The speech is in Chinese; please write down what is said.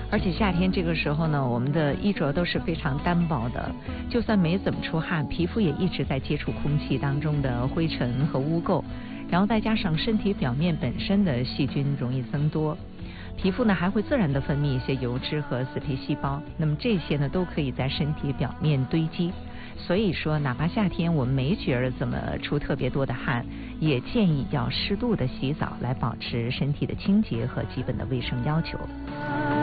而且夏天这个时候呢，我们的衣着都是非常单薄的，就算没怎么出汗，皮肤也一直在接触空气当中的灰尘和污垢，然后再加上身体表面本身的细菌容易增多，皮肤呢还会自然的分泌一些油脂和死皮细胞，那么这些呢都可以在身体表面堆积。所以说哪怕夏天我们没觉得怎么出特别多的汗，也建议要适度的洗澡，来保持身体的清洁和基本的卫生要求。